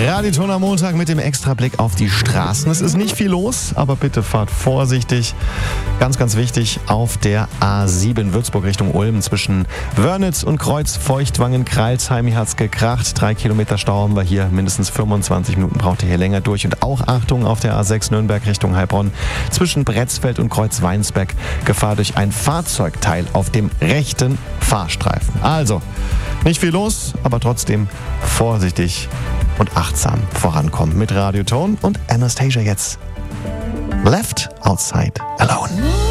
Radioton am Montag mit dem Extrablick auf die Straßen. Es ist nicht viel los, aber bitte fahrt vorsichtig. Ganz, ganz wichtig, auf der A7 Würzburg Richtung Ulm zwischen Wörnitz und Kreuz-Feuchtwangen-Kreilsheim. Hier hat es gekracht. 3 Kilometer Stau haben wir hier. Mindestens 25 Minuten braucht ihr hier länger durch. Und auch Achtung auf der A6 Nürnberg Richtung Heilbronn zwischen Bretzfeld und Kreuz-Weinsberg. Gefahr durch ein Fahrzeugteil auf dem rechten Fahrstreifen. Also, nicht viel los, aber trotzdem vorsichtig und achtsam vorankommen mit Radioton und Anastasia jetzt. Left Outside Alone.